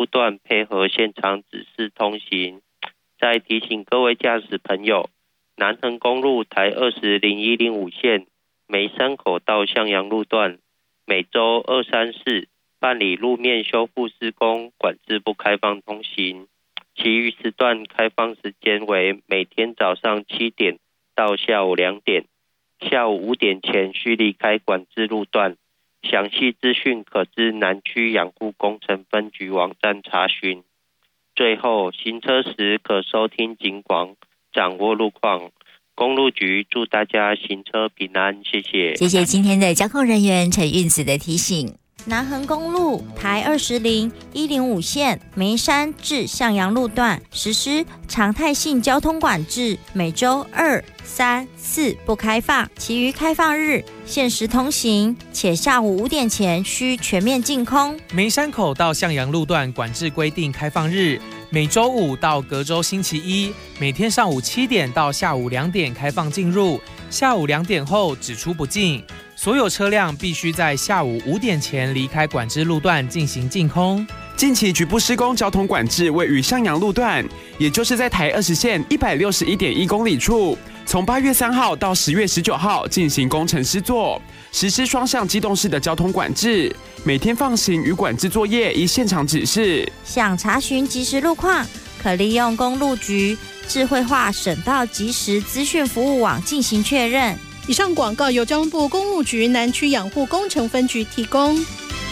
段配合现场指示通行。再提醒各位驾驶朋友，南横公路台200105线梅山口到向阳路段，每周2、3、4办理路面修复施工，管制不开放通行。其余时段开放时间为每天早上7点到下午2点，下午5点前需离开管制路段。详细资讯可至南区养护工程分局网站查询。最后，行车时可收听警广，掌握路况。公路局祝大家行车平安，谢谢。 谢谢今天的交通人员陈运子的提醒。南横公路台200105线梅山至向阳路段实施常态性交通管制，每周2、3、4不开放，其余开放日限时通行，且下午5点前需全面净空。 梅山口到向阳路段管制规定开放日，每周5到隔周星期一，每天上午7点到下午2点开放进入，下午2点后只出不进。所有车辆必须在下午5点前离开管制路段进行净空。 近期局部施工交通管制位于向阳路段，也就是在台20线161.1公里处，从8月3号到10月19号进行工程施作，实施双向机动式的交通管制，每天放行与管制作业依现场指示。 想查询即时路况，可利用公路局智慧化省道即时资讯服务网进行确认。 以上广告由交通部公路局南区养护工程分局提供。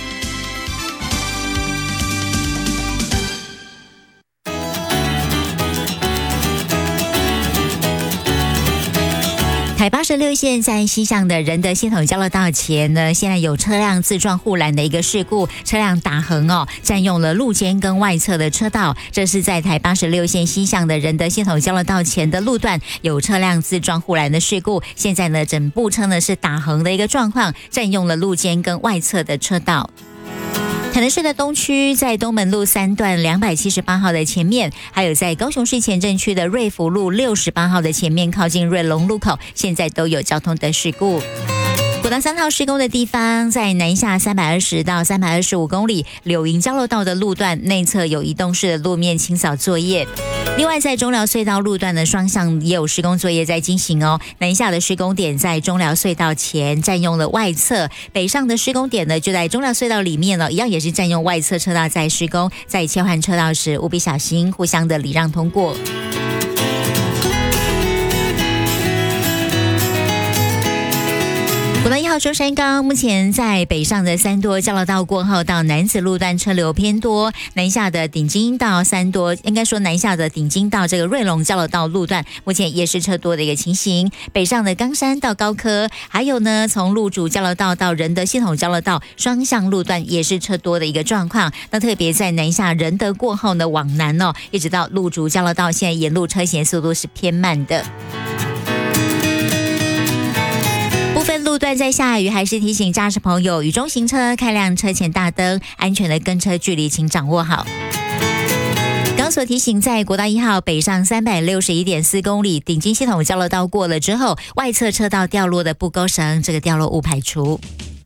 台86线在西向的仁德系统交流道前呢，现在有车辆自撞护栏的一个事故，车辆打横占用了路肩跟外侧的车道。这是在台86线西向的仁德系统交流道前的路段有车辆自撞护栏的事故，现在呢整部车呢是打横的一个状况，占用了路肩跟外侧的车道。台南市的东区在东门路3段278号的前面，还有在高雄市前镇区的瑞福路68号的前面，靠近瑞隆路口，现在都有交通的事故。国道3号施工的地方，在南下320到325公里柳营交流道的路段内侧有移动式的路面清扫作业。另外，在中寮隧道路段的双向也有施工作业在进行哦。南下的施工点在中寮隧道前占用了外侧，北上的施工点呢就在中寮隧道里面了，一样也是占用外侧车道在施工，在切换车道时务必小心，互相的礼让通过。国道1号中山高目前在北上的三多交流道过后到南子路段车流偏多，南下的顶金到三多，应该说南下的顶金到这个瑞隆交流道路段目前也是车多的一个情形。北上的冈山到高科，还有呢从路竹交流道到仁德系统交流道双向路段也是车多的一个状况。那特别在南下仁德过后呢往南一直到路竹交流道，现在沿路车行速度是偏慢的。部分路段在下雨，还是提醒驾驶朋友雨中行车，开亮车前大灯，安全的跟车距离请掌握好。刚所提醒，在国道1号北上361.4公里顶金系统交流道过了之后，外侧车道掉落的不勾绳，这个掉落物排除。